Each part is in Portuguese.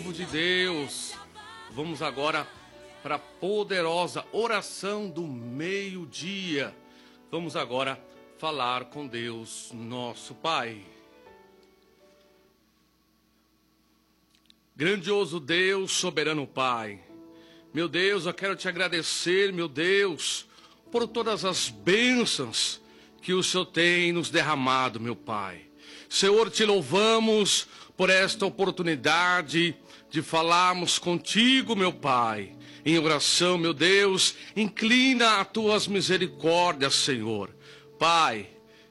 Povo de Deus, vamos agora para a poderosa oração do meio-dia. Vamos agora falar com Deus, nosso Pai. Grandioso Deus, soberano Pai, meu Deus, eu quero te agradecer, meu Deus, por todas as bênçãos que o Senhor tem nos derramado, meu Pai. Senhor, te louvamos por esta oportunidade de falarmos contigo, meu Pai, em oração, meu Deus. Inclina as tuas misericórdias, Senhor. Pai,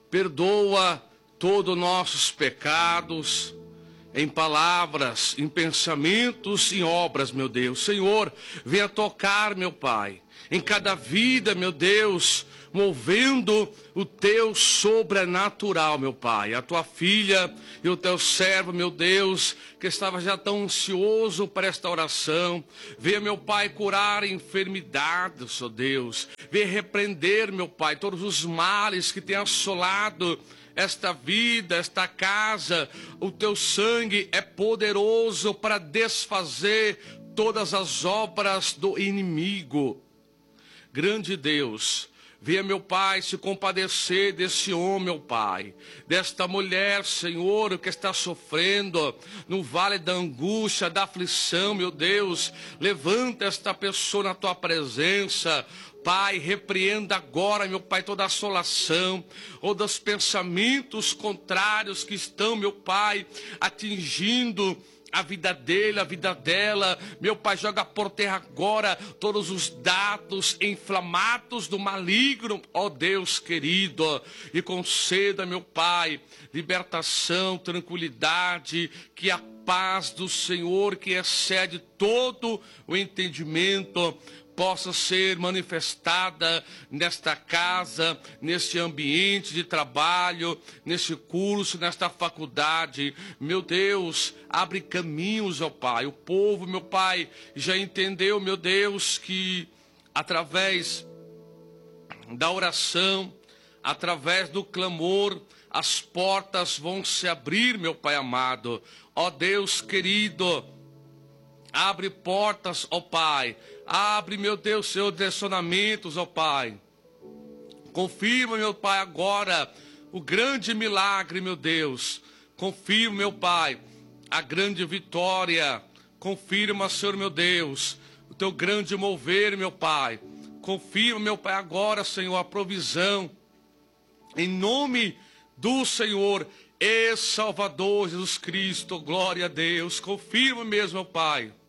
perdoa todos os nossos pecados, em palavras, em pensamentos, em obras, meu Deus. Senhor, venha tocar, meu Pai, em cada vida, meu Deus, movendo o teu sobrenatural, meu Pai. A tua filha e o teu servo, meu Deus, que estava já tão ansioso para esta oração. Venha, meu Pai, curar enfermidades, Senhor Deus. Venha repreender, meu Pai, todos os males que têm assolado esta vida, esta casa. O teu sangue é poderoso para desfazer todas as obras do inimigo. Grande Deus, venha, meu Pai, se compadecer desse homem, meu Pai, desta mulher, Senhor, que está sofrendo no vale da angústia, da aflição, meu Deus. Levanta esta pessoa na tua presença, Pai. Repreenda agora, meu Pai, toda assolação ou dos pensamentos contrários que estão, meu Pai, atingindo a vida dele, a vida dela. Meu Pai, joga por terra agora todos os dados inflamados do maligno, ó Deus querido, e conceda, meu Pai, libertação, tranquilidade, que a paz do Senhor, que excede todo o entendimento, possa ser manifestada nesta casa, neste ambiente de trabalho, neste curso, nesta faculdade. Meu Deus, abre caminhos, ó Pai. O povo, meu Pai, já entendeu, meu Deus, que através da oração, através do clamor, as portas vão se abrir, meu Pai amado. Ó Deus querido, abre portas, ó Pai. Abre, meu Deus, seus direcionamentos, ó Pai. Confirma, meu Pai, agora o grande milagre, meu Deus. Confirma, meu Pai, a grande vitória. Confirma, Senhor, meu Deus, o teu grande mover, meu Pai. Confirma, meu Pai, agora, Senhor, a provisão. Em nome do Senhor e Salvador Jesus Cristo, glória a Deus. Confirma mesmo, meu Pai.